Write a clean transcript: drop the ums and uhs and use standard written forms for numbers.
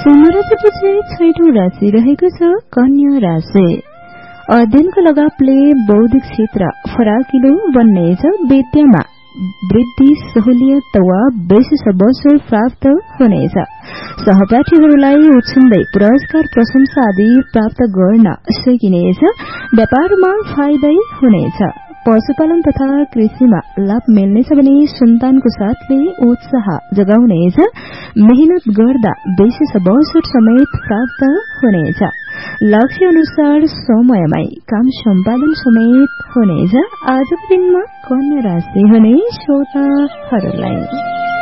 सिंहराशिपछि छैठौं राशि रहेको छ कन्या राशि। अध्ययनको लगावले बौद्धिक क्षेत्र फराकिलो बन्नेछ। विद्यामा वृद्धि, सहुलियत वा विशेष अवसर प्राप्त हुनेछ। सहपाठीहरूलाई उछिन्दै पुरस्कार, प्रशंसा आदि प्राप्त गर्न सकिनेछ। व्यापारमा फाइदै हुनेछ। पशुपालन तथा कृषिमा लाभ मिल्नेछ भने सन्तानको साथले उत्साह जगाउनेछ। मेहनत गर्दा विशेष अवसर समेत प्राप्त हुनेछ। लक्ष्य अनुसार समयमै काम सम्पादन समेत हुनेछ। आजको दिनमा कन्या राशि हुने श्रोताहरूलाई